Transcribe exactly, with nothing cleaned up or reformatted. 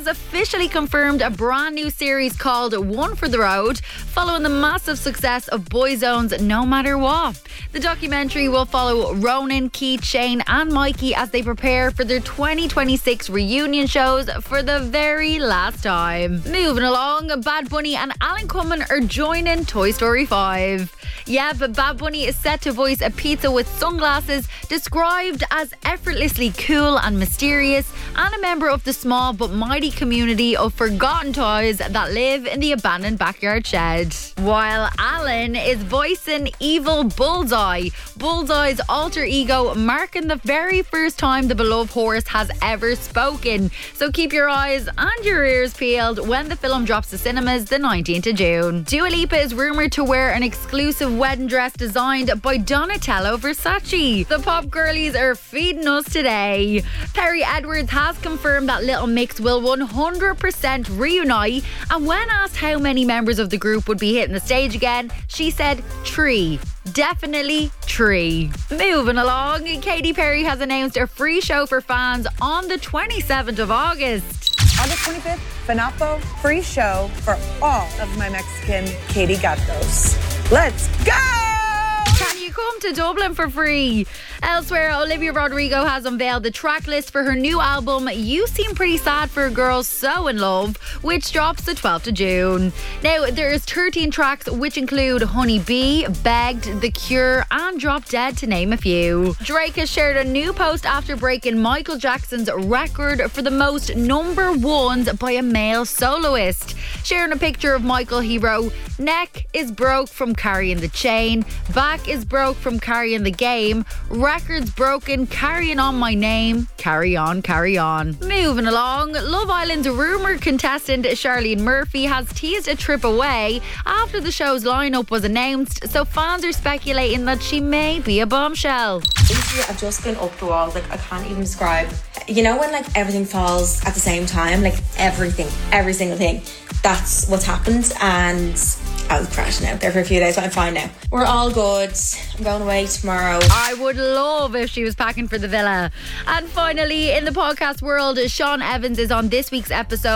has officially confirmed a brand new series called One for the Road, following the massive success of Boyzone's No Matter What. The documentary will follow Ronan, Keith, Shane and Mikey as they prepare for their twenty twenty-six reunion shows for the very last time. Moving along, Bad Bunny and Alan Cumming are joining Toy Story five. Yeah, but Bad Bunny is set to voice a pizza with sunglasses, described as effortlessly cool and mysterious, and a member of the small but mighty community of forgotten toys that live in the abandoned backyard shed. While Alan is voicing evil Bullseye, Bullseye's alter ego, marking the very first time the beloved horse has ever spoken. So keep your eyes and your ears peeled when the film drops to cinemas the nineteenth of June. Dua Lipa is rumoured to wear an exclusive wedding dress designed by Donatella Versace. The pop girlies are feeding us today. Perry Edwards has confirmed that Little Mix will one hundred percent reunite, and when asked how many members of the group would be hitting the stage again, she said three. Definitely tree. Moving along, Katy Perry has announced a free show for fans on the twenty-seventh of August. August twenty-fifth, Fanapo, free show for all of my Mexican Katy Gatos. Let's go! Can you come to Dublin for free? Elsewhere, Olivia Rodrigo has unveiled the track list for her new album, You Seem Pretty Sad for a Girl So In Love, which drops the twelfth of June. Now, there's thirteen tracks, which include Honey Bee, Begged, The Cure, and Drop Dead, to name a few. Drake has shared a new post after breaking Michael Jackson's record for the most number ones by a male soloist. Sharing a picture of Michael, he wrote, "Neck is broke from carrying the chain, back is broke from carrying the game, records broken, carrying on my name, carry on, carry on." Moving along, Love Island's rumoured contestant Charlene Murphy has teased a trip away after the show's lineup was announced, so fans are speculating that she may be a bombshell. Basically, I've just been up the walls, like I can't even describe. You know when like everything falls at the same time, like everything, every single thing. That's what's happened, and I was crashing out there for a few days, but I'm fine now. We're all good. I'm going away tomorrow. I would love if she was packing for the villa. And finally, in the podcast world, Sean Evans is on this week's episode